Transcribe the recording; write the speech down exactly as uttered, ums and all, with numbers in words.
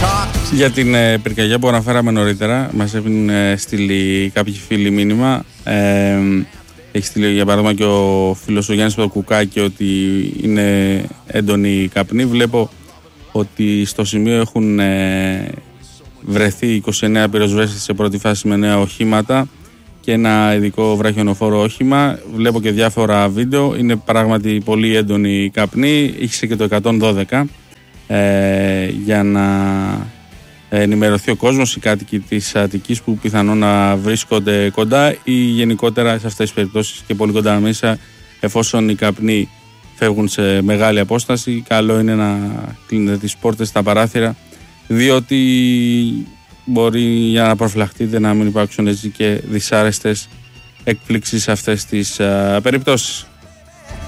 Για την ε, πυρκαγιά που αναφέραμε νωρίτερα, μας έχουν ε, στείλει κάποιοι φίλοι μήνυμα. Ε, έχει στείλει για παράδειγμα και ο φίλος ο Γιάννης Παπακουκάκη ότι είναι έντονη καπνή. Βλέπω ότι στο σημείο έχουν ε, βρεθεί είκοσι εννέα πυροσβέστες σε πρώτη φάση με νέα οχήματα και ένα ειδικό βραχιονοφόρο όχημα. Βλέπω και διάφορα βίντεο. Είναι πράγματι πολύ έντονη καπνή. Είχε και το εκατόν δώδεκα ε, για να ενημερωθεί ο κόσμος, οι κάτοικοι της Αττικής που πιθανόν να βρίσκονται κοντά ή γενικότερα σε αυτές τις περιπτώσεις και πολύ κοντά μέσα, εφόσον οι καπνοί φεύγουν σε μεγάλη απόσταση, καλό είναι να κλείνετε τις πόρτες, τα παράθυρα, διότι μπορεί για να προφυλαχτείτε να μην υπάρξουν έτσι και δυσάρεστες εκπλήξεις σε αυτές τις α, περιπτώσεις.